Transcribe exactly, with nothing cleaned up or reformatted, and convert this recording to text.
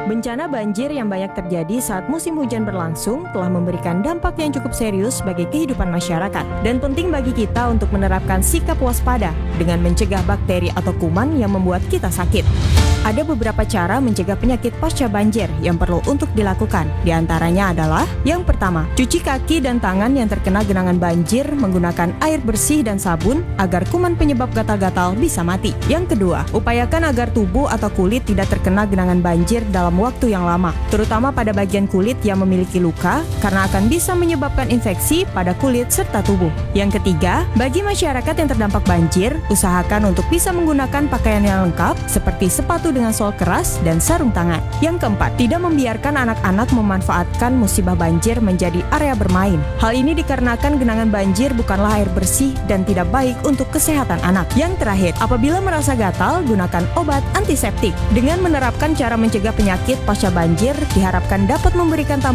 Bencana banjir yang banyak terjadi saat musim hujan berlangsung telah memberikan dampak yang cukup serius bagi kehidupan masyarakat. Dan penting bagi kita untuk menerapkan sikap waspada dengan mencegah bakteri atau kuman yang membuat kita sakit. Ada beberapa cara mencegah penyakit pasca banjir yang perlu untuk dilakukan. Di antaranya adalah, yang pertama, cuci kaki dan tangan yang terkena genangan banjir menggunakan air bersih dan sabun agar kuman penyebab gatal-gatal bisa mati. Yang kedua, upayakan agar tubuh atau kulit tidak terkena genangan banjir dalam waktu yang lama, terutama pada bagian kulit yang memiliki luka karena akan bisa menyebabkan infeksi pada kulit serta tubuh. Yang ketiga, bagi masyarakat yang terdampak banjir, usahakan untuk bisa menggunakan pakaian yang lengkap seperti sepatu dengan sol keras dan sarung tangan. Yang keempat, tidak membiarkan anak-anak memanfaatkan musibah banjir menjadi area bermain. Hal ini dikarenakan genangan banjir bukanlah air bersih dan tidak baik untuk kesehatan anak. Yang terakhir, apabila merasa gatal, gunakan obat antiseptik. Dengan menerapkan cara mencegah penyakit pasca banjir, diharapkan dapat memberikan tambahan